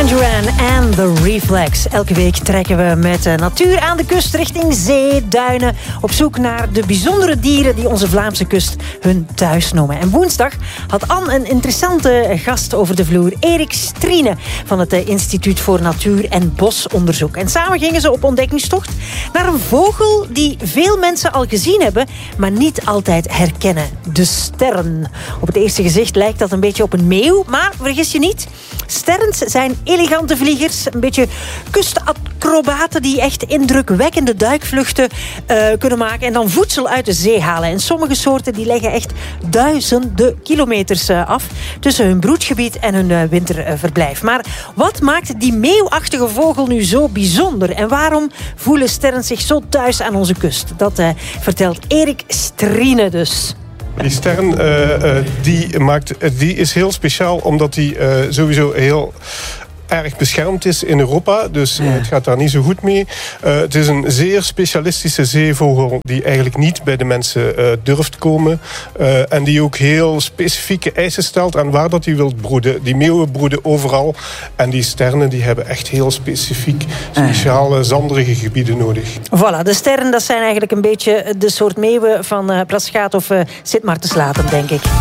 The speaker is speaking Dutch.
Duran en The Reflex. Elke week trekken we met natuur aan de kust richting zee, duinen, op zoek naar de bijzondere dieren die onze Vlaamse kust hun thuis noemen. En woensdag had Anne een interessante gast over de vloer. Erik Striene van het Instituut voor Natuur- en Bosonderzoek. En samen gingen ze op ontdekkingstocht naar een vogel die veel mensen al gezien hebben, maar niet altijd herkennen. De sterren. Op het eerste gezicht lijkt dat een beetje op een meeuw, maar vergis je niet. Sterns zijn elegante vliegers, een beetje kustacrobaten die echt indrukwekkende duikvluchten kunnen maken en dan voedsel uit de zee halen. En sommige soorten die leggen echt duizenden kilometers af tussen hun broedgebied en hun winterverblijf. Maar wat maakt die meeuwachtige vogel nu zo bijzonder? En waarom voelen sterren zich zo thuis aan onze kust? Dat vertelt Erik Striene dus. Die stern die is heel speciaal omdat die sowieso heel erg beschermd is in Europa, dus het gaat daar niet zo goed mee. Het is een zeer specialistische zeevogel die eigenlijk niet bij de mensen durft komen en die ook heel specifieke eisen stelt aan waar dat hij wil broeden. Die meeuwen broeden overal en die sterren die hebben echt heel speciale zanderige gebieden nodig. Voilà, de sterren dat zijn eigenlijk een beetje de soort meeuwen van Plasgaat of Sint Maartenslaten, denk ik.